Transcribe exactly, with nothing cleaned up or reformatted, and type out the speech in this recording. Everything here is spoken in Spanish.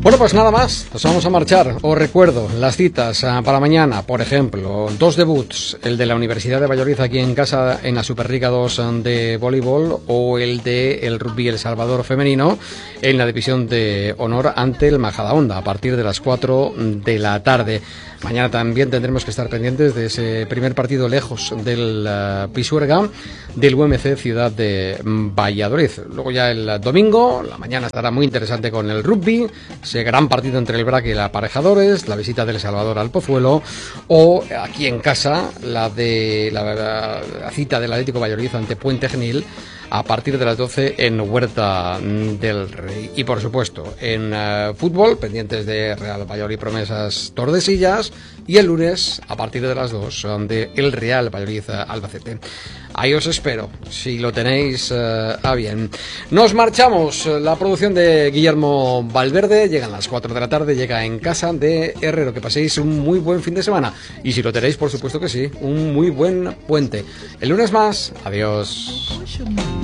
Bueno, pues nada más, nos vamos a marchar. Os recuerdo las citas uh, para mañana, por ejemplo, dos debuts, el de la Universidad de Valladolid aquí en casa en la Superliga dos de voleibol o el de el Rugby El Salvador femenino en la división de honor ante el Majadahonda a partir de las cuatro de la tarde. Mañana también tendremos que estar pendientes de ese primer partido lejos del uh, Pisuerga del U M C Ciudad de Valladolid. Luego ya el domingo, la mañana estará muy interesante con el rugby, ese gran partido entre el Braque y el Aparejadores, la visita del Salvador al Pozuelo, o aquí en casa la de la, la, la cita del Atlético Valladolid ante Puente Genil a partir de las doce en Huerta del Rey. Y por supuesto, en uh, fútbol, pendientes de Real Valladolid Promesas Tordesillas, y el lunes, a partir de las dos, de el Real Valladolid Albacete. Ahí os espero, si lo tenéis uh, a bien. Nos marchamos, la producción de Guillermo Valverde, llegan las cuatro de la tarde, llega en casa de Herrero. Que paséis un muy buen fin de semana, y si lo tenéis, por supuesto que sí, un muy buen puente. El lunes más, adiós.